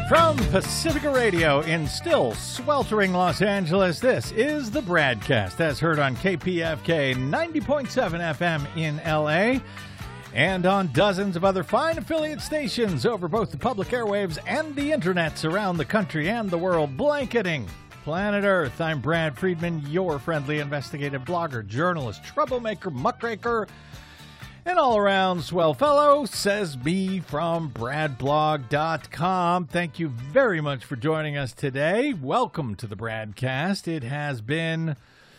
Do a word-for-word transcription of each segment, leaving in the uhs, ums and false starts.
From Pacifica Radio in still sweltering Los Angeles, this is the BradCast, as heard on K P F K ninety point seven F M in L A and on dozens of other fine affiliate stations over both the public airwaves and the internets around the country and the world, blanketing planet Earth. I'm Brad Friedman, your friendly investigative blogger, journalist, troublemaker, muckraker, and all-around swell fellow, says me from brad blog dot com. Thank you very much for joining us today. Welcome to the BradCast. It has been,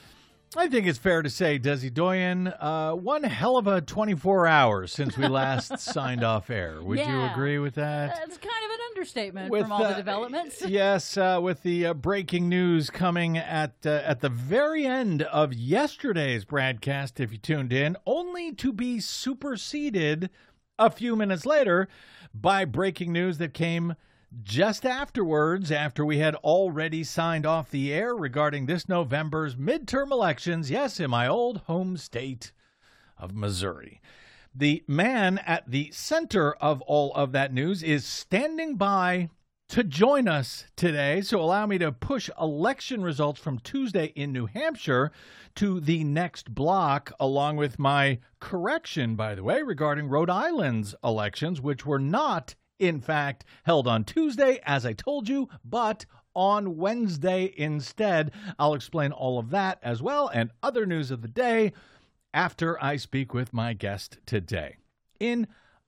I think it's fair to say, Desi Doyen, uh, one hell of a twenty-four hours since we last signed off air. Would yeah. you agree with that? That's kind of an understatement with, from all uh, the developments. Yes, uh, with the uh, breaking news coming at uh, at the very end of yesterday's BradCast, if you tuned in, only to be superseded a few minutes later by breaking news that came just afterwards, after we had already signed off the air regarding this November's midterm elections, yes, in my old home state of Missouri. The man at the center of all of that news is standing by to join us today, so allow me to push election results from Tuesday in New Hampshire to the next block, along with my correction, by the way, regarding Rhode Island's elections, which were not in fact held on Tuesday, as I told you, but on Wednesday instead. I'll explain all of that as well and other news of the day after I speak with my guest today. In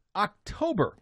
October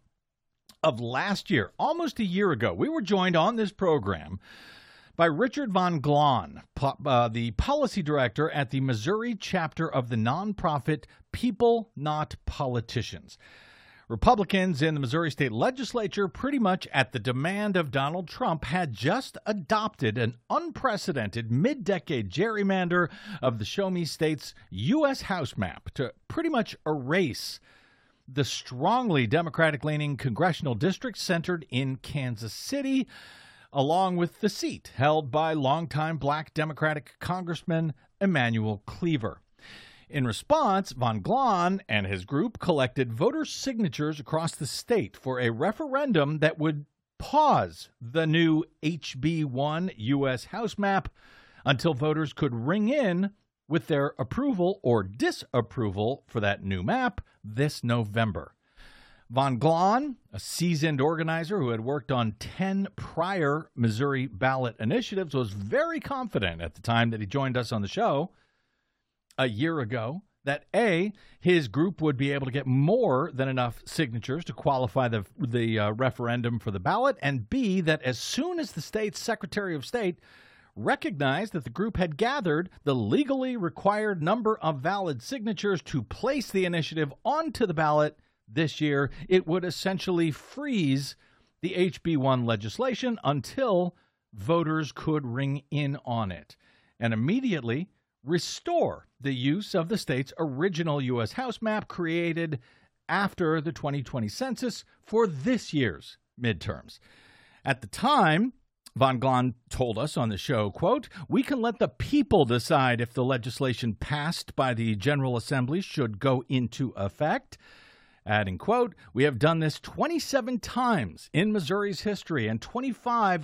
of last year, almost a year ago, we were joined on this program by Richard Von Glahn, po- uh, the policy director at the Missouri chapter of the nonprofit People Not Politicians. Republicans in the Missouri State Legislature, pretty much at the demand of Donald Trump, had just adopted an unprecedented mid-decade gerrymander of the Show Me State's U S House map to pretty much erase the strongly Democratic-leaning congressional district centered in Kansas City, along with the seat held by longtime black Democratic Congressman Emanuel Cleaver. In response, Von Glahn and his group collected voter signatures across the state for a referendum that would pause the new H B one U S House map until voters could ring in with their approval or disapproval for that new map this November. Von Glahn, a seasoned organizer who had worked on ten prior Missouri ballot initiatives, was very confident at the time that he joined us on the show a year ago that A, his group would be able to get more than enough signatures to qualify the the uh, referendum for the ballot, and B, that as soon as the state's Secretary of State recognized that the group had gathered the legally required number of valid signatures to place the initiative onto the ballot this year, it would essentially freeze the H B one legislation until voters could ring in on it, and immediately restore the use of the state's original U S House map created after the twenty twenty census for this year's midterms. At the time, Von Glahn told us on the show, quote, "We can let the people decide if the legislation passed by the General Assembly should go into effect." Adding, quote, "We have done this twenty-seven times in Missouri's history, and twenty-five